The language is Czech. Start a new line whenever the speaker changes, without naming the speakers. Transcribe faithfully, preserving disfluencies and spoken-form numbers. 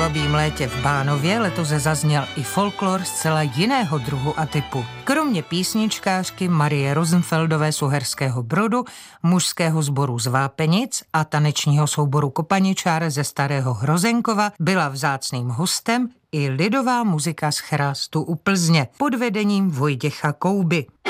babím létě v Bánově letos zazněl i folklor zcela jiného druhu a typu. Kromě písničkářky Marie Rosenfeldové z Uherského Brodu, mužského sboru z Vápenic a tanečního souboru Kopaničár ze Starého Hrozenkova byla vzácným hostem i lidová muzika z Chrástu u Plzně pod vedením Vojtěcha Kouby.